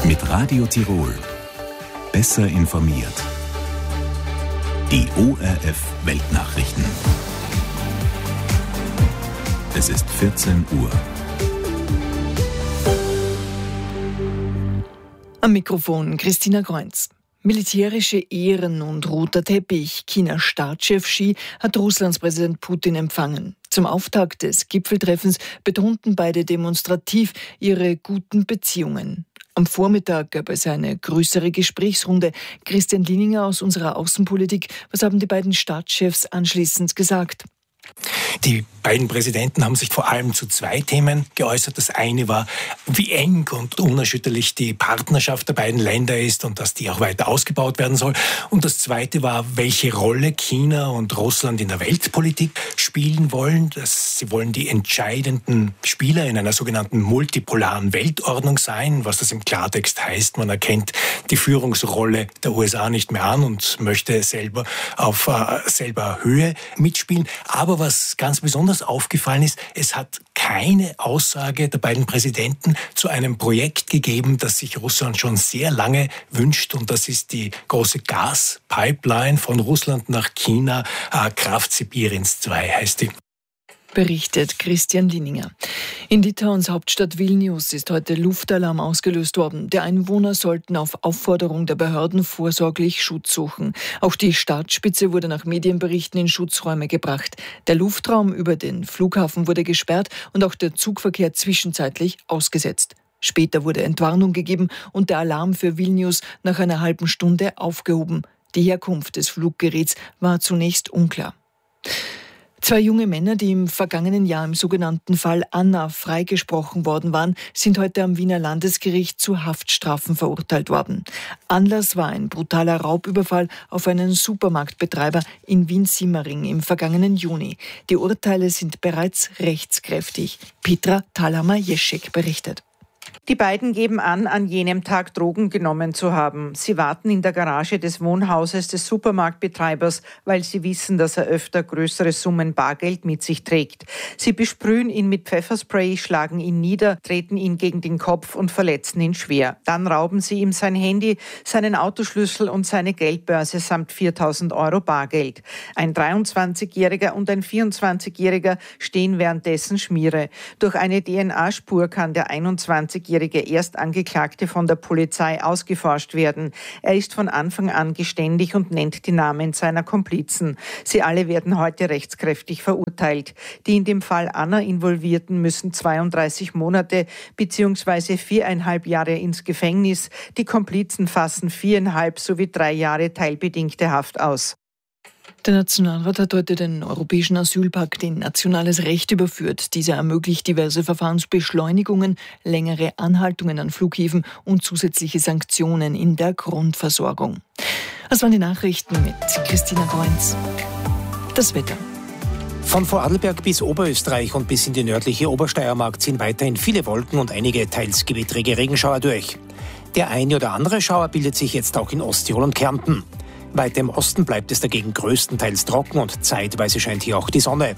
Mit Radio Tirol. Besser informiert. Die ORF Weltnachrichten. Es ist 14 Uhr. Am Mikrofon Christina Kreunz. Militärische Ehren und roter Teppich. Chinas Staatschef Xi hat Russlands Präsident Putin empfangen. Zum Auftakt des Gipfeltreffens betonten beide demonstrativ ihre guten Beziehungen. Am Vormittag gab es eine größere Gesprächsrunde. Christian Lininger aus unserer Außenpolitik. Was haben die beiden Staatschefs anschließend gesagt? Die beiden Präsidenten haben sich vor allem zu zwei Themen geäußert. Das eine war, wie eng und unerschütterlich die Partnerschaft der beiden Länder ist und dass die auch weiter ausgebaut werden soll. Und das zweite war, welche Rolle China und Russland in der Weltpolitik spielen wollen. Sie wollen die entscheidenden Spieler in einer sogenannten multipolaren Weltordnung sein. Was das im Klartext heißt, man erkennt die Führungsrolle der USA nicht mehr an und möchte selber auf selber Höhe mitspielen. Aber was ganz besonders aufgefallen ist, es hat keine Aussage der beiden Präsidenten zu einem Projekt gegeben, das sich Russland schon sehr lange wünscht. Und das ist die große Gaspipeline von Russland nach China. Kraft Sibiriens 2 heißt die. Berichtet Christian Lininger. In Litauens Hauptstadt Vilnius ist heute Luftalarm ausgelöst worden. Die Einwohner sollten auf Aufforderung der Behörden vorsorglich Schutz suchen. Auch die Staatsspitze wurde nach Medienberichten in Schutzräume gebracht. Der Luftraum über den Flughafen wurde gesperrt und auch der Zugverkehr zwischenzeitlich ausgesetzt. Später wurde Entwarnung gegeben und der Alarm für Vilnius nach einer halben Stunde aufgehoben. Die Herkunft des Fluggeräts war zunächst unklar. Zwei junge Männer, die im vergangenen Jahr im sogenannten Fall Anna freigesprochen worden waren, sind heute am Wiener Landesgericht zu Haftstrafen verurteilt worden. Anlass war ein brutaler Raubüberfall auf einen Supermarktbetreiber in Wien-Simmering im vergangenen Juni. Die Urteile sind bereits rechtskräftig. Petra Thalhammer-Jeschek berichtet. Die beiden geben an jenem Tag Drogen genommen zu haben. Sie warten in der Garage des Wohnhauses des Supermarktbetreibers, weil sie wissen, dass er öfter größere Summen Bargeld mit sich trägt. Sie besprühen ihn mit Pfefferspray, schlagen ihn nieder, treten ihn gegen den Kopf und verletzen ihn schwer. Dann rauben sie ihm sein Handy, seinen Autoschlüssel und seine Geldbörse samt 4.000 Euro Bargeld. Ein 23-Jähriger und ein 24-Jähriger stehen währenddessen Schmiere. Durch eine DNA-Spur kann der 21-jährige Erstangeklagte von der Polizei ausgeforscht werden. Er ist von Anfang an geständig und nennt die Namen seiner Komplizen. Sie alle werden heute rechtskräftig verurteilt. Die in dem Fall Anna Involvierten müssen 32 Monate bzw. 4,5 Jahre ins Gefängnis. Die Komplizen fassen 4,5 sowie 3 Jahre teilbedingte Haft aus. Der Nationalrat hat heute den Europäischen Asylpakt in nationales Recht überführt. Dieser ermöglicht diverse Verfahrensbeschleunigungen, längere Anhaltungen an Flughäfen und zusätzliche Sanktionen in der Grundversorgung. Das waren die Nachrichten mit Christina Kreunz. Das Wetter. Von Vorarlberg bis Oberösterreich und bis in die nördliche Obersteiermark ziehen weiterhin viele Wolken und einige teils gewittrige Regenschauer durch. Der eine oder andere Schauer bildet sich jetzt auch in Osttirol und Kärnten. Weiter im Osten bleibt es dagegen größtenteils trocken und zeitweise scheint hier auch die Sonne.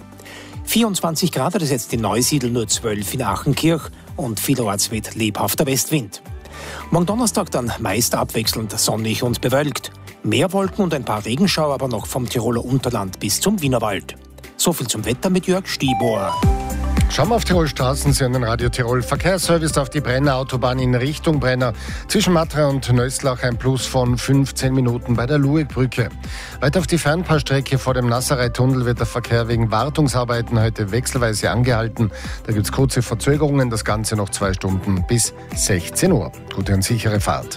24 Grad hat es jetzt in Neusiedl, nur 12 in Achenkirch und vielerorts weht lebhafter Westwind. Morgen Donnerstag dann meist abwechselnd sonnig und bewölkt. Mehr Wolken und ein paar Regenschauer aber noch vom Tiroler Unterland bis zum Wienerwald. So viel zum Wetter mit Jörg Stieber. Schauen wir auf Tirol Straßen, Sie hören Radio Tirol. Verkehrsservice auf die Brenner Autobahn in Richtung Brenner. Zwischen Matra und Nöstlach ein Plus von 15 Minuten bei der Luegbrücke. Weiter auf die Fernpaarstrecke vor dem Nasserei-Tunnel wird der Verkehr wegen Wartungsarbeiten heute wechselweise angehalten. Da gibt es kurze Verzögerungen, das Ganze noch 2 Stunden bis 16 Uhr. Gute und sichere Fahrt.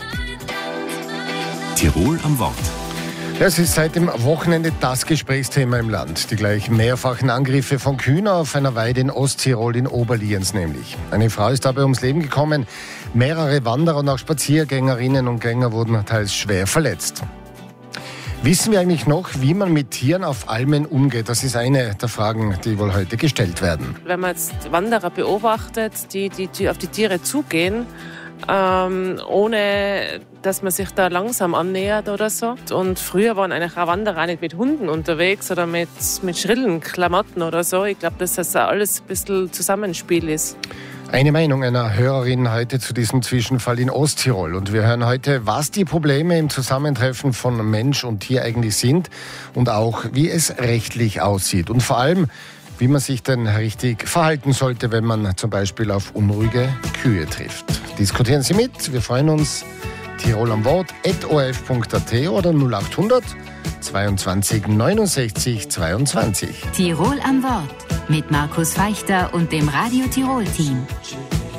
Tirol am Wort. Es ist seit dem Wochenende das Gesprächsthema im Land. Die gleich mehrfachen Angriffe von Kühnern auf einer Weide in Osttirol in Oberlienz nämlich. Eine Frau ist dabei ums Leben gekommen. Mehrere Wanderer und auch Spaziergängerinnen und Gänger wurden teils schwer verletzt. Wissen wir eigentlich noch, wie man mit Tieren auf Almen umgeht? Das ist eine der Fragen, die wohl heute gestellt werden. Wenn man jetzt Wanderer beobachtet, die auf die Tiere zugehen, ohne dass man sich da langsam annähert oder so. Und früher waren eigentlich auch Wanderer nicht mit Hunden unterwegs oder mit schrillen Klamotten oder so. Ich glaube, dass das alles ein bisschen Zusammenspiel ist. Eine Meinung einer Hörerin heute zu diesem Zwischenfall in Osttirol. Und wir hören heute, was die Probleme im Zusammentreffen von Mensch und Tier eigentlich sind und auch, wie es rechtlich aussieht. Und vor allem, wie man sich denn richtig verhalten sollte, wenn man zum Beispiel auf unruhige Kühe trifft. Diskutieren Sie mit, wir freuen uns. Tirol am Wort @orf.at oder 0800 22 69 22. Tirol am Wort mit Markus Feichter und dem Radio Tirol Team.